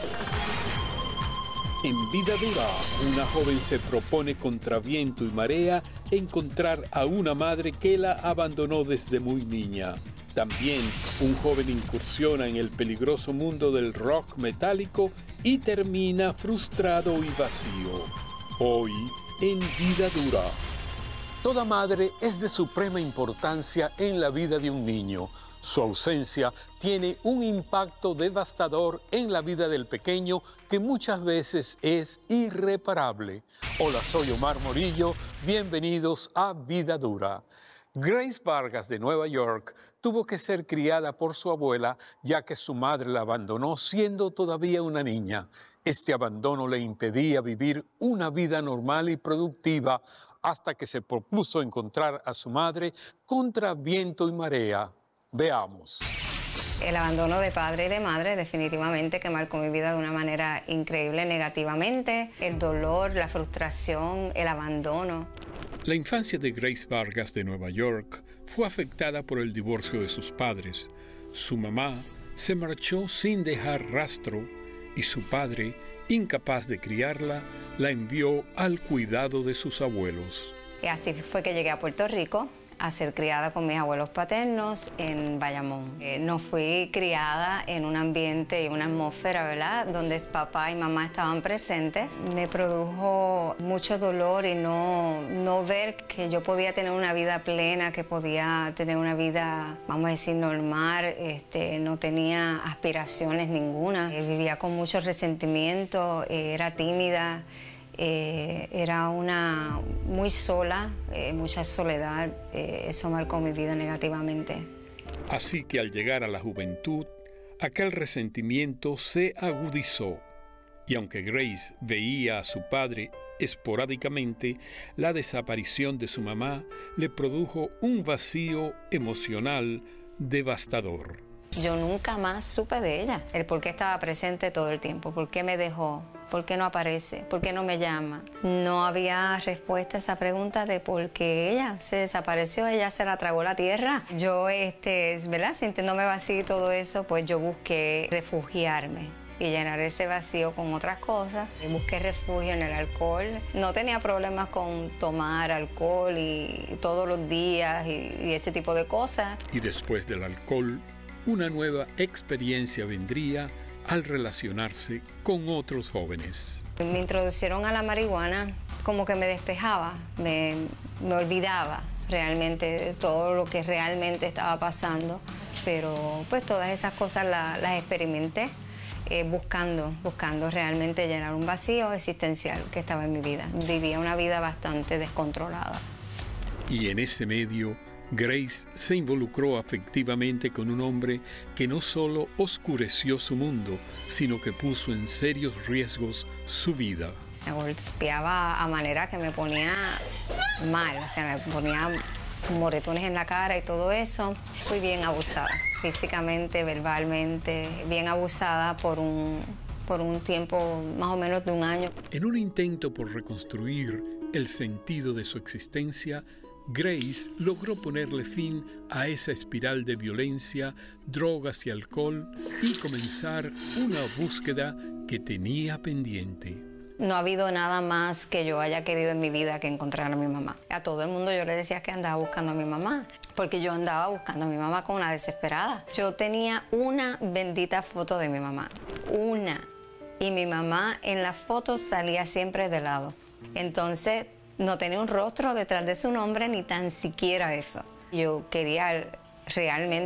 En Vida Dura, una joven se propone contra viento y marea encontrar a una madre que la abandonó desde muy niña. También un joven incursiona en el peligroso mundo del rock metálico y termina frustrado y vacío. Hoy, en Vida Dura. Toda madre es de suprema importancia en la vida de un niño. Su ausencia tiene un impacto devastador en la vida del pequeño que muchas veces es irreparable. Hola, soy Omar Morillo. Bienvenidos a Vida Dura. Grace Vargas de Nueva York tuvo que ser criada por su abuela ya que su madre la abandonó siendo todavía una niña. Este abandono le impedía vivir una vida normal y productiva hasta que se propuso encontrar a su madre contra viento y marea. Veamos. El abandono de padre y de madre definitivamente que marcó mi vida de una manera increíble negativamente. El dolor, la frustración, el abandono. La infancia de Grace Vargas de Nueva York fue afectada por el divorcio de sus padres. Su mamá se marchó sin dejar rastro y su padre, incapaz de criarla, la envió al cuidado de sus abuelos. Y así fue que llegué a Puerto Rico a ser criada con mis abuelos paternos en Bayamón. No fui criada en un ambiente y una atmósfera, ¿verdad?, donde papá y mamá estaban presentes. Me produjo mucho dolor y no ver que yo podía tener una vida plena, que podía tener una vida, vamos a decir, normal. No tenía aspiraciones ninguna. Vivía con mucho resentimiento, era tímida. Era una muy sola, mucha soledad, eso marcó mi vida negativamente. Así que al llegar a la juventud, aquel resentimiento se agudizó. Y aunque Grace veía a su padre esporádicamente, la desaparición de su mamá le produjo un vacío emocional devastador. Yo nunca más supe de ella, el por qué estaba presente todo el tiempo, por qué me dejó, por qué no aparece, por qué no me llama. No había respuesta a esa pregunta de por qué ella se desapareció, ella se la tragó la tierra. Yo, ¿verdad?, sintiéndome vacío y todo eso, pues yo busqué refugiarme y llenar ese vacío con otras cosas. Busqué refugio en el alcohol. No tenía problemas con tomar alcohol y todos los días y ese tipo de cosas. Y después del alcohol, una nueva experiencia vendría al relacionarse con otros jóvenes. Me introducieron a la marihuana, como que me despejaba, me olvidaba realmente de todo lo que realmente estaba pasando, pero pues todas esas cosas las experimenté buscando realmente llenar un vacío existencial que estaba en mi vida. Vivía una vida bastante descontrolada. Y en ese medio, Grace se involucró afectivamente con un hombre que no solo oscureció su mundo, sino que puso en serios riesgos su vida. Me golpeaba a manera que me ponía mal, o sea, me ponía moretones en la cara y todo eso. Fui bien abusada, físicamente, verbalmente, bien abusada por un tiempo más o menos de un año. En un intento por reconstruir el sentido de su existencia, Grace logró ponerle fin a esa espiral de violencia, drogas y alcohol y comenzar una búsqueda que tenía pendiente. No ha habido nada más que yo haya querido en mi vida que encontrar a mi mamá. A todo el mundo yo le decía que andaba buscando a mi mamá, porque yo andaba buscando a mi mamá con una desesperada. Yo tenía una bendita foto de mi mamá, una, y mi mamá en la foto salía siempre de lado. Entonces, no tenía un rostro detrás de su nombre, ni tan siquiera eso. Yo quería realmente